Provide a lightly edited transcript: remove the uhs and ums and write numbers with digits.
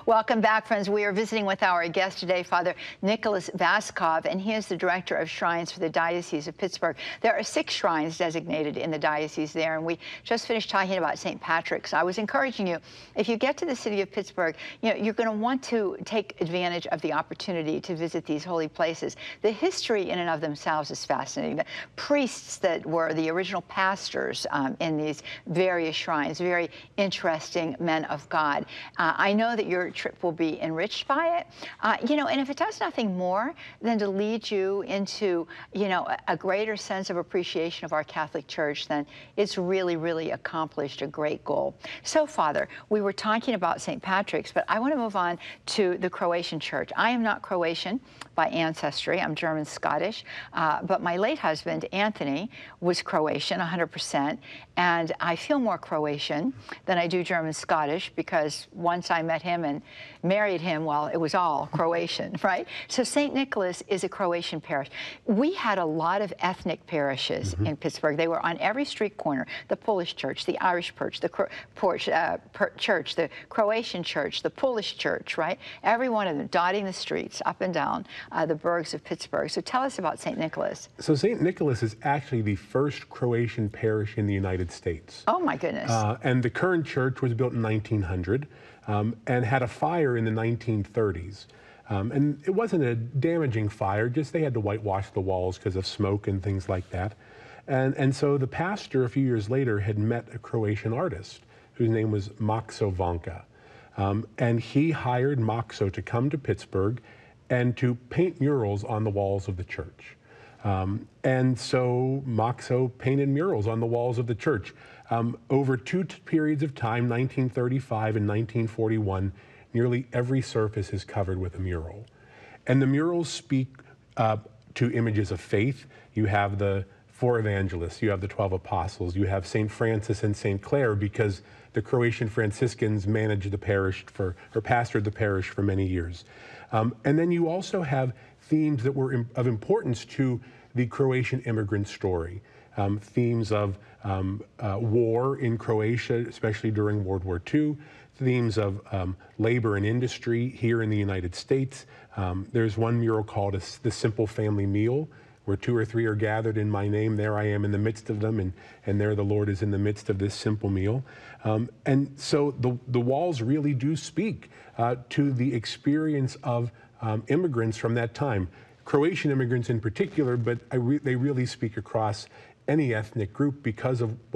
Welcome back, friends. We are visiting with our guest today, Father Nicholas Vaskov, and he is the director of shrines for the Diocese of Pittsburgh. There are 6 shrines designated in the diocese there, and we just finished talking about St. Patrick's. I was encouraging you, if you get to the city of Pittsburgh, you're going to want to take advantage of the opportunity to visit these holy places. The history in and of themselves is fascinating. The priests that were the original pastors in these various shrines, very interesting men of God. I know that your trip will be enriched by it, and if it does nothing more than to lead you into, a greater sense of appreciation of our Catholic Church, then it's really, really accomplished a great goal. So, Father, we were talking about St. Patrick's, but I want to move on to the Croatian Church. I am not Croatian by ancestry. I'm German-Scottish, but my late husband, Anthony, was Croatian 100%, and I feel more Croatian than I do German-Scottish because once I met him and married him, well, it was all Croatian, right? So St. Nicholas is a Croatian parish. We had a lot of ethnic parishes in Pittsburgh. They were on every street corner: the Polish church, the Irish church, the church, the Croatian church, the Polish church, right? Every one of them dotting the streets up and down the burgs of Pittsburgh. So tell us about St. Nicholas. So St. Nicholas is actually the first Croatian parish in the United States. Oh, my goodness. And the current church was built in 1900 and had a fire in the 1930s. And it wasn't a damaging fire, just they had to whitewash the walls because of smoke and things like that. And so the pastor, a few years later, had met a Croatian artist whose name was Makso Vanka. And he hired Makso to come to Pittsburgh and to paint murals on the walls of the church. And so Makso painted murals on the walls of the church. Over 2 periods of time, 1935 and 1941, nearly every surface is covered with a mural. And the murals speak to images of faith. You have the 4 evangelists, you have the 12 apostles, you have St. Francis and St. Clare, because the Croatian Franciscans managed the parish or pastored the parish for many years. And then you also have themes that were of importance to the Croatian immigrant story. Themes of war in Croatia, especially during World War II, themes of labor and industry here in the United States. There's one mural called The Simple Family Meal, where 2 or 3 are gathered in my name, there I am in the midst of them, and there the Lord is in the midst of this simple meal. And so the walls really do speak to the experience of immigrants from that time. Croatian immigrants in particular, but they really speak across any ethnic group because of